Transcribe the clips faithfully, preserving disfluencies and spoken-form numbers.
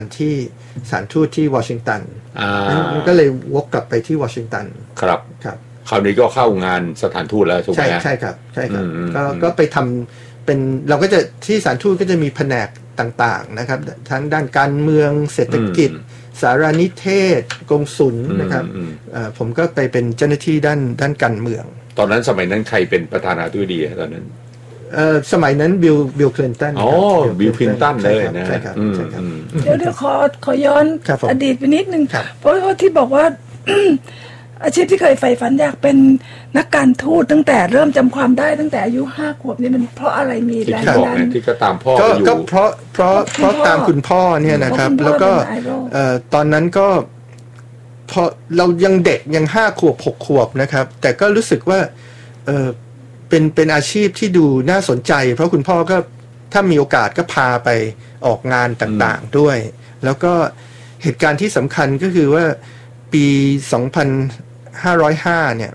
ที่สถานทูตที่วอชิงตันมันก็เลยวกกลับไปที่วอชิงตันครับครับคราวนี้ก็เข้างานสถานทูตแล้วถูกไหมใช่ใช่ครับใช่ครับก็ก็ไปทำเป็นเราก็จะที่สถานทูตก็จะมีแผนกต่างๆนะครับทั้งด้านการเมืองเศรษฐกิจสารนิเทศกงสุลนะครับผมก็ไปเป็นเจ้าหน้าที่ด้านด้านการเมืองตอนนั้นสมัยนั้นใครเป็นประธานาธิบดีตอนนั้นเอ่อสมัยนั้นบิลบิลคลินตันอ๋อบิลคลินตันเลยนะใช่ครับใช่ครับเดี๋ยวเดี๋ยวขอขอย้อนอดีตไปนิดนึงเพราะว่าที่บอกว่า อาชีพที่เคยใฝ่ฝันอยากเป็นนักการทูตตั้งแต่เริ่มจำความได้ตั้งแต่อายุห้าขวบนี่มันเพราะอะไรมีแรงดันที่ก็ตามพ่ออยู่ก็เพราะเพราะเพราะตามคุณพ่อเนี่ยนะครับแล้วก็เอ่อตอนนั้นก็พอเรายังเด็กยังห้าขวบหกขวบนะครับแต่ก็รู้สึกว่าเออเป็นเป็นอาชีพที่ดูน่าสนใจเพราะคุณพ่อก็ถ้ามีโอกาสก็พาไปออกงานต่างๆด้วยแล้วก็เหตุการณ์ที่สำคัญก็คือว่าปีสองพันห้าร้อยห้าเนี่ย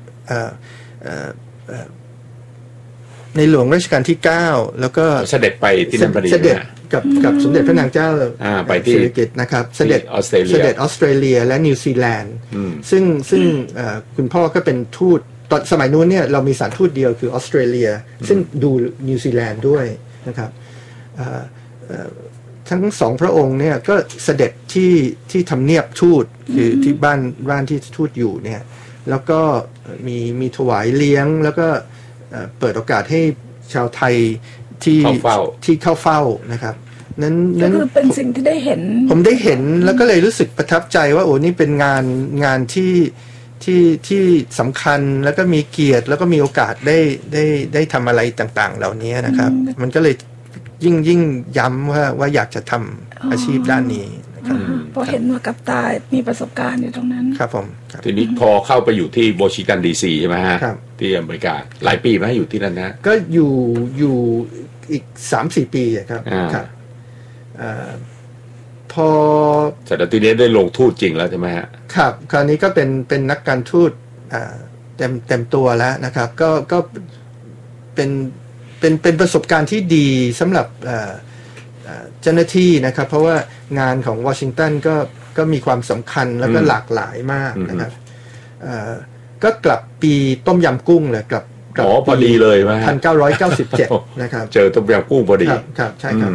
ในหลวงรัชกาลที่เก้าแล้วก็เสด็จไปที่นั่นพอดีเสด็จกับกับสมเด็จพระนางเจ้าสิริกิติ์นะครับเสด็จออสเตรเลียเสด็จออสเตรเลียและนิวซีแลนด์ซึ่งซึ่งคุณพ่อก็เป็นทูตตอนสมัยนู้นเนี่ยเรามีสถานทูตเดียวคือออสเตรเลียซึ่งดูนิวซีแลนด์ด้วยนะครับทั้งสองพระองค์เนี่ยก็เสด็จที่ที่ทำเนียบทูตคือที่บ้านบ้านที่ทูตอยู่เนี่ยแล้วก็มีมีถวายเลี้ยงแล้วก็เปิดโอกาสให้ชาวไทยที่ที่เข้าเฝ้านะครับนั้นนั่นคือเป็นสิ่งที่ได้เห็นผมได้เห็นแล้วก็เลยรู้สึกประทับใจว่าโอ้นี่เป็นงานงานที่ที่ที่สำคัญแล้วก็มีเกียรติแล้วก็มีโอกาสได้ได้ได้ทำอะไรต่างๆเหล่านี้นะครับมันก็เลยยิ่งยิ่งย้ำว่าว่าอยากจะทำอาชีพด้านนี้นะครับเพราะเห็นว่ากับตามีประสบการณ์อยู่ตรงนั้นครับผมทีนี้พอเข้าไปอยู่ที่วอชิงตันดีซีใช่ไหมฮะที่อเมริกาหลายปีไหมอยู่ที่นั่นนะก็อยู่อยู่อีกสามสี่ปีครับครับพอแต่ตอนนี้ได้ลงทูตจริงแล้วใช่ไหมฮะครับคราวนี้ก็เป็นเป็นนักการทูตเต็มเต็มตัวแล้วนะครับก็ก็เป็นเป็นเป็นประสบการณ์ที่ดีสำหรับเจ้าหน้าที่นะครับเพราะว่างานของวอชิงตันก็ก็มีความสำคัญแล้วก็หลากหลายมากนะครับก็กลับปีต้มยำกุ้งเลยกลับอ๋อพอดีเลยไหมพันเก้าร้อยเก้าสิบเจ็ดนะครับเจอต้มยำกุ้งพอดีครับใช่ครับ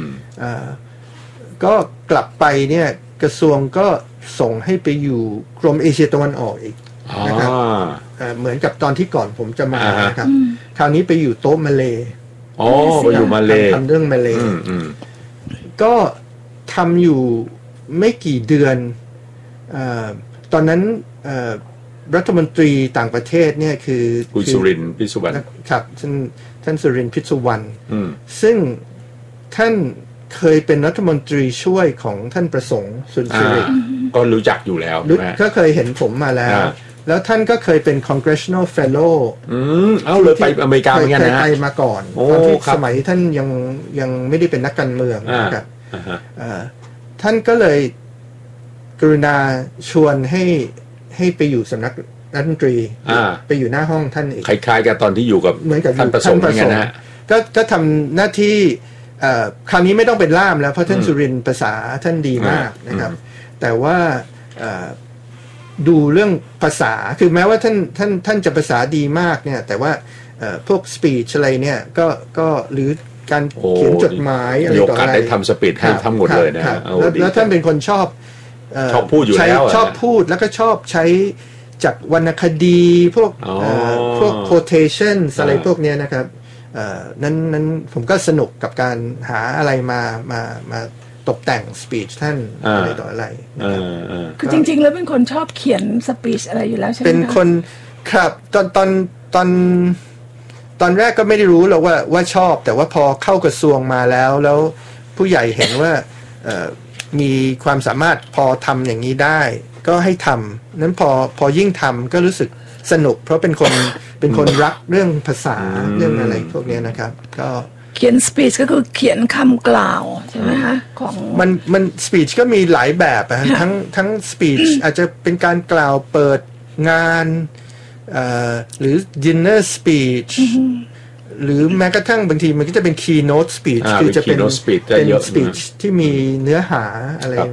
ก็กลับไปเนี่ยกระทรวงก็ส่งให้ไปอยู่กรมเอเชียตะวันออกอีกนะครับเหมือนกับตอนที่ก่อนผมจะมานะครับคราวนี้ไปอยู่โต๊ะมาเลอ๋อไปอยู่มาเลทำเรื่องมาเลก็ทำอยู่ไม่กี่เดือนเอ่อตอนนั้นเอ่อรัฐมนตรีต่างประเทศเนี่ยคือคุณสุรินทร์พิสุวรรณครับท่านท่านสุรินทร์พิสุวรรณซึ่งท่านเคยเป็นรัฐมนตรีช่วยของท่านประสงค์สุนทรีก็รู้จักอยู่แล้วก็เคยเห็นผมมาแล้วแล้วท่านก็เคยเป็น Congressional Fellow อืมเอาเลยไปอเมริกาเหมือนกันนะไปมาก่อนตอนที่สมัยท่านยังยังไม่ได้เป็นนักการเมืองนะครับท่านก็เลยกรุณาชวนให้ให้ไปอยู่สำนักรัฐมนตรีไปอยู่หน้าห้องท่านอีกคล้ายๆกับตอนที่อยู่กับเหมือนกับท่านประสงค์เหมือนกันนะก็ก็ทำหน้าที่คราวนี้ไม่ต้องเป็นล่ามแล้วเพราะท่านสุรินทร์ภาษาท่านดีมากนะครับแต่ว่าดูเรื่องภาษาคือแม้ว่าท่านท่านท่านจะภาษาดีมากเนี่ยแต่ว่าพวกสปีชอะไรเนี่ยก็ก็หรือการเขียนจดหมายอะไรต่ออะไรได้ทำสปีชให้ทั้งหมดเลยนะแล้วท่านเป็นคนชอบชอบพูดอยู่แล้วชอบพูดแล้วก็ชอบใช้จากวรรณคดีพวกพวก quotation อะไรพวกนี้นะครับนั้นนั้นผมก็สนุกกับการหาอะไรมามามาตกแต่งสปีชท่านอะไรต่ออะไรคือจริงๆแล้วเป็นคนชอบเขียนสปีชอะไรอยู่แล้วใช่ไหมเป็นคนครับตอนตอนตอนตอนแรกก็ไม่ได้รู้หรอกว่าว่าชอบแต่ว่าพอเข้ากระทรวงมาแล้วแล้วผู้ใหญ่เห็นว่ามีความสามารถพอทำอย่างนี้ได้ก็ให้ทำนั้นพอพอยิ่งทำก็รู้สึกสนุกเพราะเป็นคนเป็นคนรักเรื่องภาษาเรื่องอะไรพวกนี้นะครับก็เขียนสปีชก็คือเขียนคำกล่าวใช่ไหมคะของมันมันสปีชก็มีหลายแบบนะทั้งทั้งสปีชอาจจะเป็นการกล่าวเปิดงานหรือ dinner speech หรือแม้กระทั่งบางทีมันก็จะเป็น keynote speech คือจะเป็นเป็น speech ที่มีเนื้อหาอะไร